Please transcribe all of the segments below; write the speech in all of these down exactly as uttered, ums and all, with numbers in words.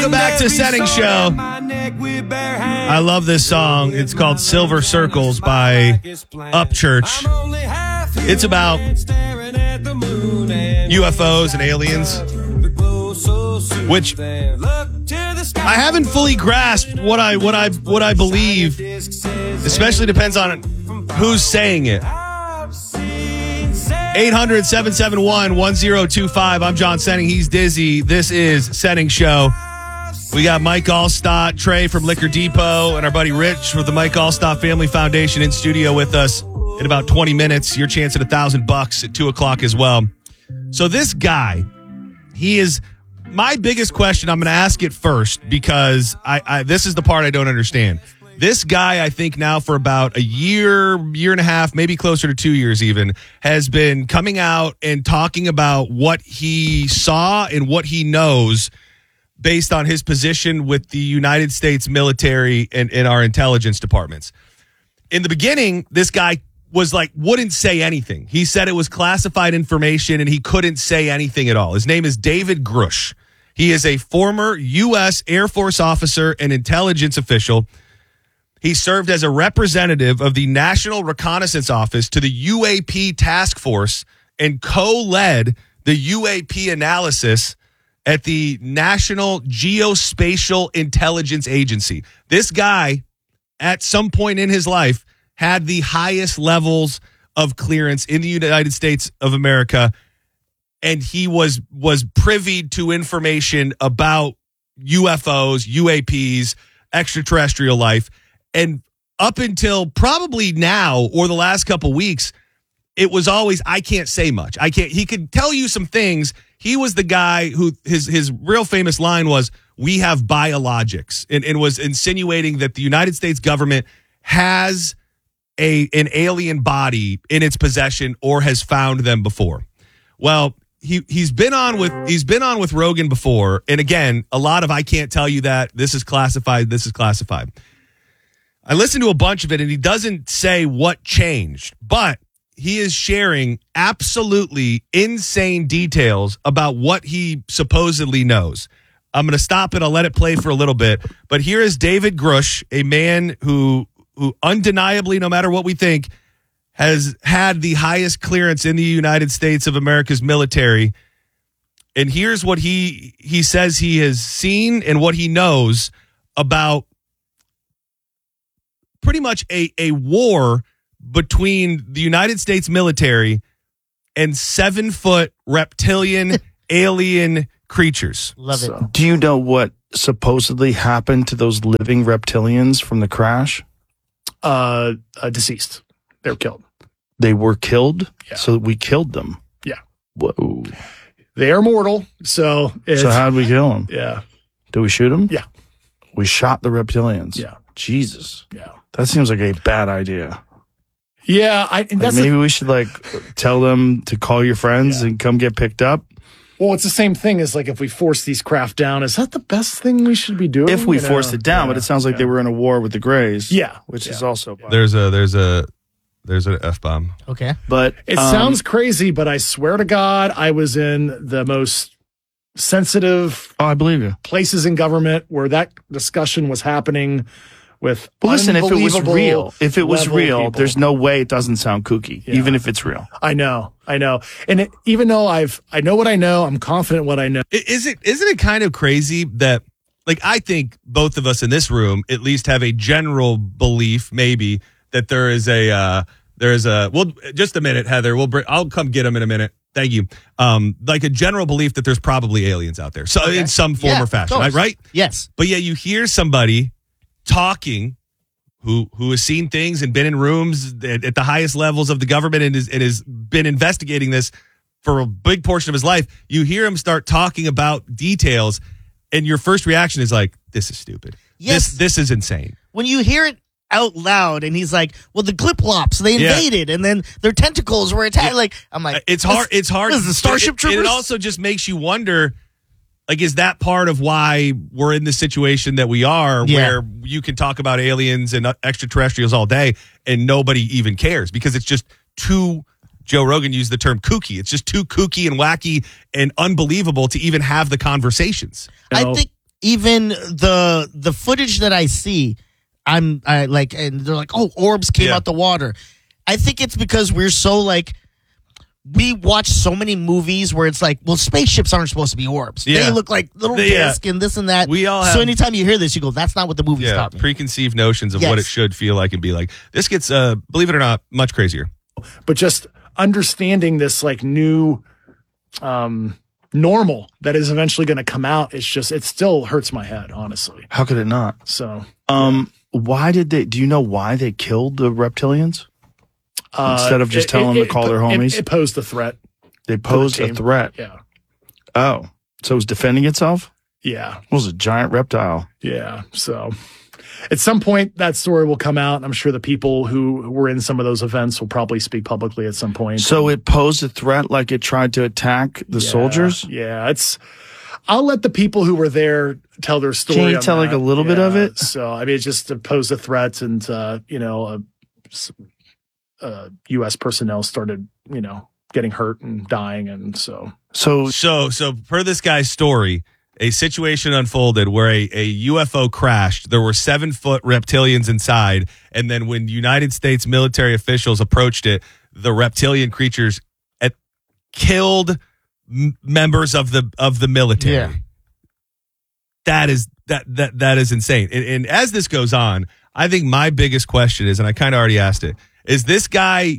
Welcome back to Setting Show. I love this song. It's called Silver Circles by Upchurch. It's about U F Os and aliens, which I haven't fully grasped what I what I what I believe. Especially depends on who's saying it. eight hundred, seven seven one, one zero two five. I'm John Senning. He's Dizzy. This is Setting Show. We got Mike Allstott, Trey from Liquor Depot, and our buddy Rich with the Mike Allstott Family Foundation in studio with us in about twenty minutes. Your chance at a thousand bucks at two o'clock as well. So this guy, he is my biggest question. I'm going to ask it first because I, I this is the part I don't understand. This guy, I think now for about a year, year and a half, maybe closer to two years even, has been coming out and talking about what he saw and what he knows based on his position with the United States military and, and our intelligence departments. In the beginning, this guy was like, wouldn't say anything. He said it was classified information and he couldn't say anything at all. His name is David Grush. He is a former U S Air Force officer and intelligence official. He served as a representative of the National Reconnaissance Office to the U A P Task Force and co-led the U A P analysis at the National Geospatial Intelligence Agency. This guy, at some point in his life, had the highest levels of clearance in the United States of America, and he was was privy to information about U F Os, U A Ps, extraterrestrial life. And up until probably now or the last couple weeks, it was always, I can't say much. I can't. He could tell you some things. He was the guy who his his real famous line was, "We have biologics," and, and was insinuating that the United States government has a an alien body in its possession or has found them before. Well, he he's been on with he's been on with Rogan before, and again, a lot of I can't tell you that, this is classified, this is classified. I listened to a bunch of it, and he doesn't say what changed, but he is sharing absolutely insane details about what he supposedly knows. I'm going to stop it. I'll let it play for a little bit. But here is David Grush, a man who, who undeniably, no matter what we think, has had the highest clearance in the United States of America's military. And here's what he he says he has seen and what he knows about pretty much a, a war between the United States military and seven-foot reptilian alien creatures. Love it. So, do you know what supposedly happened to those living reptilians from the crash? Uh, uh deceased. They were killed. They were killed? Yeah. So we killed them? Yeah. Whoa. They are mortal, so it's... So how'd we kill them? Yeah. Did we shoot them? Yeah. We shot the reptilians? Yeah. Jesus. Yeah. That seems like a bad idea. Yeah, I... Like That's maybe the, we should, like, tell them to call your friends Yeah. and come get picked up. well, it's the same thing as, like, if we force these craft down, is that the best thing we should be doing? If we You know? forced it down, Yeah. but it sounds like Yeah. they were in a war with the Greys. Yeah. Which Yeah. is also... There's a there's a there's an F-bomb. Okay. But It um, sounds crazy, but I swear to God, I was in the most sensitive Oh, I believe you. places in government where that discussion was happening with But listen, if it was unbelievable real, if it was level real, people. there's no way it doesn't sound kooky, Yeah. even if it's real. I know, I know. And it, even though I've, I know what I know, I'm confident what I know. I- Is it isn't it kind of crazy that, like, I think both of us in this room at least have a general belief, maybe, that there is a uh, there is a well, just a minute, Heather. We'll bring, I'll come get them in a minute. Thank you. Um, like a general belief that there's probably aliens out there, so Okay. in some form Yeah, or of fashion, course. right? Right. Yes. But yeah, you hear somebody talking who who has seen things and been in rooms at, at the highest levels of the government and is and has been investigating this for a big portion of his life. You hear him start talking about details, and your first reaction is like, "This is stupid. Yes. This this is insane." When you hear it out loud and he's like, well, the Gliplops, they Yeah. invaded and then their tentacles were attacked. Yeah. Like, I'm like, It's hard. this- It's hard. This is the Starship It- it- Troopers. It also just makes you wonder. Like, is that part of why we're in the situation that we are, Yeah. where you can talk about aliens and extraterrestrials all day and nobody even cares because it's just too, Joe Rogan used the term kooky. It's just too kooky and wacky and unbelievable to even have the conversations. You I know, think even the the footage that I see, I'm I like, and they're like, oh, orbs came Yeah. out the water. I think it's because we're so like, we watch so many movies where it's like, well, spaceships aren't supposed to be orbs. Yeah. They look like little They- yeah. discs and this and that. We all have- so anytime you hear this, you go, that's not what the movie's Yeah, taught me. preconceived notions of Yes. what it should feel like and be like. This gets, uh, believe it or not, much crazier. But just understanding this like new um, normal that is eventually going to come out, it's just, it still hurts my head, honestly. How could it not? So, Um, why did they? Do you know why they killed the reptilians? uh, Instead of just it- telling it- them it to call po- their it- homies? It, posed a threat. They posed a team. threat. Yeah. Oh, so it was defending itself? Yeah. It was a giant reptile. Yeah. So at some point that story will come out. I'm sure the people who were in some of those events will probably speak publicly at some point. So it posed a threat, like it tried to attack the Yeah, soldiers. Yeah, it's. I'll let the people who were there tell their story. Can you on tell, like, that. a little bit of Yeah, it? So I mean, it's just to pose a threat, and uh, you know, uh, s- uh, U S personnel started, you know, getting hurt and dying, and so So So, so per this guy's story, a situation unfolded where a, a U F O crashed. There were seven foot reptilians inside. And then when United States military officials approached it, the reptilian creatures at, killed m- members of the, of the military. Yeah. That is, that, that, that is insane. And, and as this goes on, I think my biggest question is, and I kind of already asked it, is this guy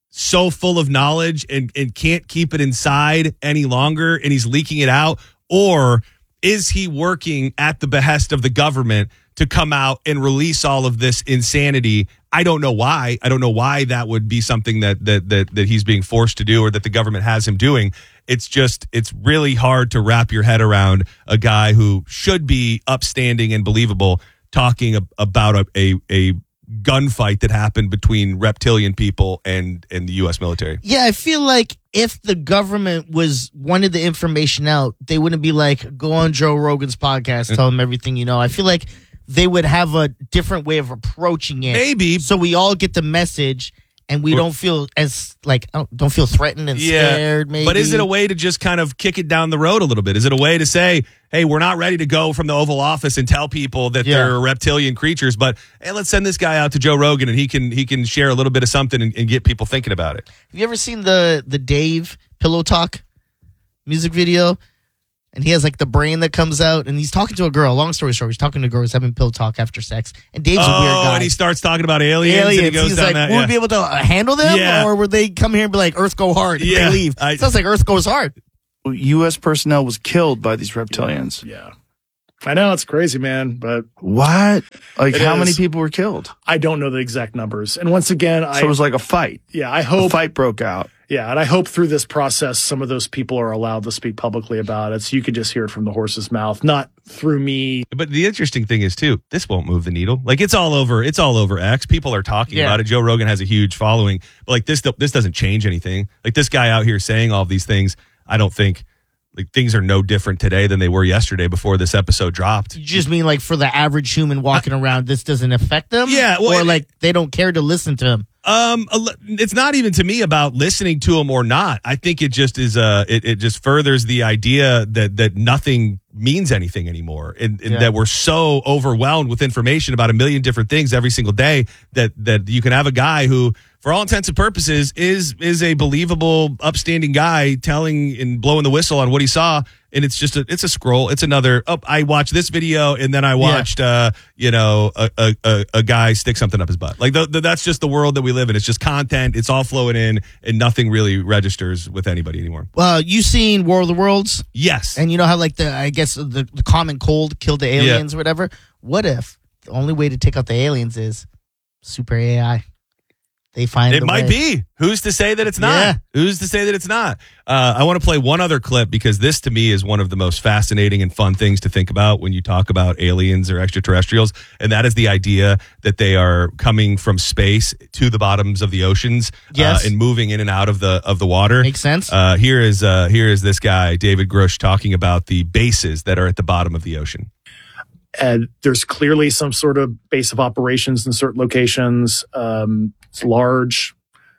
so full of knowledge and, and can't keep it inside any longer and he's leaking it out? Or is he working at the behest of the government to come out and release all of this insanity? I don't know why. I don't know why that would be something that that that that he's being forced to do or that the government has him doing. It's just, it's really hard to wrap your head around a guy who should be upstanding and believable talking ab- about a, a, a gunfight that happened between reptilian people and, and the U S military. Yeah, I feel like if the government was wanted the information out, they wouldn't be like, go on Joe Rogan's podcast, tell him everything you know. I feel like they would have a different way of approaching it. Maybe. So we all get the message and we Or- don't feel as like oh, don't feel threatened and scared. Maybe, But is it a way to just kind of kick it down the road a little bit? Is it a way to say, hey, we're not ready to go from the Oval Office and tell people that Yeah. they're reptilian creatures, but hey, let's send this guy out to Joe Rogan and he can he can share a little bit of something and, and get people thinking about it. Have you ever seen the the Dave Pillow Talk music video? And he has like the brain that comes out, and he's talking to a girl. Long story short, he's talking to a girl. He's having pillow talk after sex, and Dave's a weird Oh, guy. and he starts talking about aliens, Aliens. and he goes He's down like, that. will we yeah. be able to uh, handle them, Yeah. or would they come here and be like, "Earth go hard"? And Yeah. they leave. I- Sounds like Earth goes hard. U S personnel was killed by these reptilians. yeah. I know it's crazy, man, but What? Like, It how is. many people were killed? I don't know the exact numbers. And once again, I So it was like a fight. yeah, I A hope fight broke out. yeah, and I hope through this process, some of those people are allowed to speak publicly about it, so you could just hear it from the horse's mouth, not through me. But the interesting thing is too, this won't move the needle. Like it's all over. It's all over X. People are talking Yeah. about it. Joe Rogan has a huge following, but like this, this doesn't change anything. Like this guy out here saying all of these things, I don't think like things are no different today than they were yesterday before this episode dropped. You just mean like for the average human walking around, this doesn't affect them? Yeah, well, or it- like they don't care to listen to him. Um, a li- it's not even to me about listening to him or not. I think it just is. Uh, it, it just furthers the idea that that nothing means anything anymore, and, and Yeah. that we're so overwhelmed with information about a million different things every single day that that you can have a guy who, for all intents and purposes, is is a believable, upstanding guy telling and blowing the whistle on what he saw. And it's just a, it's a scroll. It's another, oh, I watched this video and then I watched, uh, you know, a, a, a, a guy stick something up his butt. Like the, the, that's just the world that we live in. It's just content. It's all flowing in and nothing really registers with anybody anymore. Well, you seen War of the Worlds? Yes. And you know how like the I guess the, the common cold killed the aliens or whatever? What if the only way to take out the aliens is super A I? They find It the might way. be. Who's to say that it's not? Yeah. Who's to say that it's not? Uh, I want to play one other clip because this to me is one of the most fascinating and fun things to think about when you talk about aliens or extraterrestrials. And that is the idea that they are coming from space to the bottoms of the oceans Yes. uh, and moving in and out of the of the water. Makes sense. Uh, here is uh, here is this guy, David Grush, talking about the bases that are at the bottom of the ocean. And there's clearly some sort of base of operations in certain locations. Um, it's large.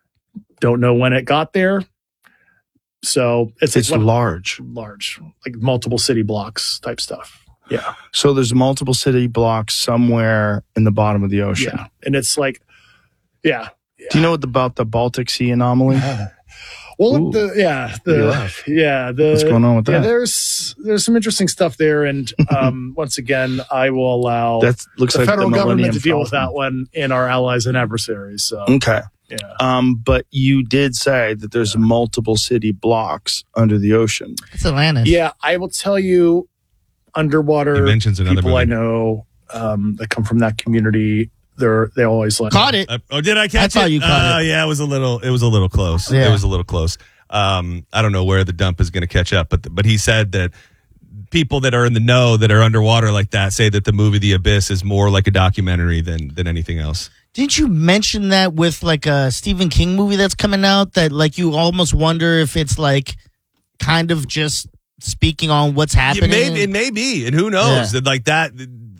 Don't know when it got there. So it's It's like large. large, like multiple city blocks type stuff. Yeah. So there's multiple city blocks somewhere in the bottom of the ocean. Yeah. And it's like, yeah. Do you know what about the Baltic Sea anomaly? Well, Ooh. the, yeah, You the, laugh. yeah, the, What's going on with yeah, that? there's, there's some interesting stuff there. And, um, once again, I will allow That looks the like federal the government Millennium to deal with that Falcon. one in our allies and adversaries. So, Okay. yeah. Um, but you did say that there's multiple city blocks under the ocean. It's Atlantis. Yeah. I will tell you, underwater He mentions another people I movie. know, um, that come from that community, they're, they always like, Caught it. Uh, oh, did I catch I it? thought you caught uh, it. Yeah, it was a little. It was a little close. Yeah. It was a little close. Um, I don't know where the dump is going to catch up, but but he said that people that are in the know that are underwater like that say that the movie The Abyss is more like a documentary than than anything else. Didn't you mention that with like a Stephen King movie that's coming out that like you almost wonder if it's like kind of just speaking on what's It happening? may, it may be, and who knows? Yeah. That like that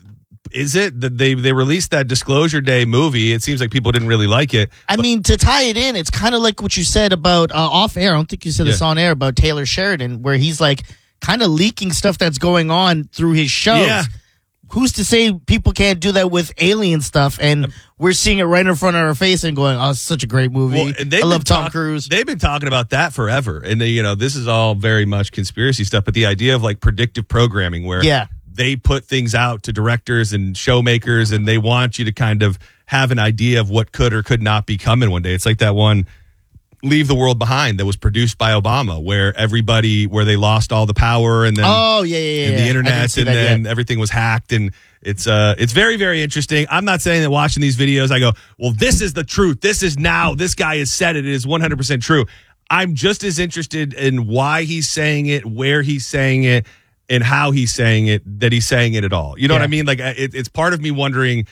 is it that they they released that Disclosure Day movie. It seems like people didn't really like it. I mean, to tie it in, it's kind of like what you said about uh, off air. I don't think you said this Yeah. on air about Taylor Sheridan, where he's like kind of leaking stuff that's going on through his shows. Yeah. Who's to say people can't do that with alien stuff? And we're seeing it right in front of our face and going, "Oh, it's such a great movie." Well, and they've I love been Tom talk- Cruise. They've been talking about that forever, and they, you know, this is all very much conspiracy stuff. But the idea of like predictive programming, where Yeah. they put things out to directors and showmakers, and they want you to kind of have an idea of what could or could not be coming one day. It's like that one Leave the World Behind that was produced by Obama, where everybody, where they lost all the power, and then Oh yeah, yeah, yeah. and yeah. the I internet, didn't see and that then yet. everything was hacked, and it's uh it's very, very interesting. I'm not saying that watching these videos I go, well, this is the truth, this is now, this guy has said it, it is one hundred percent true. I'm just as interested in why he's saying it, where he's saying it, and how he's saying it, that he's saying it at all. You know what Yeah. I mean? Like it, it's part of me wondering,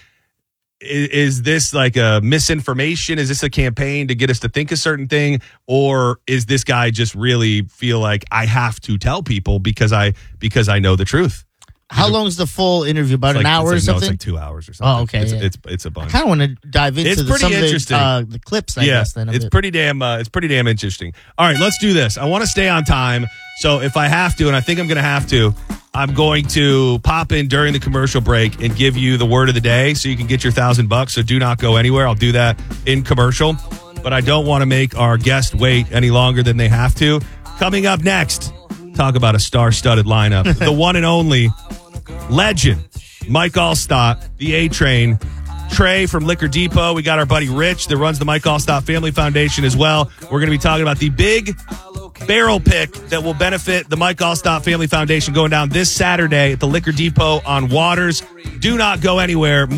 is, is this like a misinformation? Is this a campaign to get us to think a certain thing? Or is this guy just really feel like I have to tell people because I because I know the truth? How long's the full interview? About It's an like- hour it's or like, no, something? it's like two hours or something. Oh, okay, It's, yeah. it's, it's a bunch. I kind of want to dive into It's the, pretty some of the, interesting. uh, the clips. I yeah, guess then of it's it. pretty damn. Uh, it's pretty damn interesting. All right, let's do this. I want to stay on time, so if I have to, and I think I'm going to have to, I'm going to pop in during the commercial break and give you the word of the day, so you can get your thousand bucks. So do not go anywhere. I'll do that in commercial, but I don't want to make our guest wait any longer than they have to. Coming up next, talk about a star-studded lineup. The one and only legend, Mike Allstott, the A-Train, Trey from Liquor Depot. We got our buddy Rich that runs the Mike Allstott Family Foundation as well. We're going to be talking about the big barrel pick that will benefit the Mike Allstott Family Foundation going down this Saturday at the Liquor Depot on Waters. Do not go anywhere.